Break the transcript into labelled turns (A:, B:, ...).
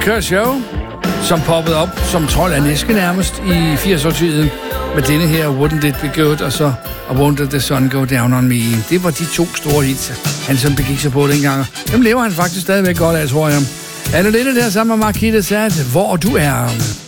A: Kershaw, som poppede op som trold af næske nærmest i 80'er-tiden med denne her Wouldn't It Be Good, og så Won't The Sun Go Down On Me. Det var de 2 store hits, han som begik sig på dengang. Dem lever han faktisk stadigvæk godt af, tror jeg. Anne Linnet der sammen med Marquis de Sade, Hvor du er.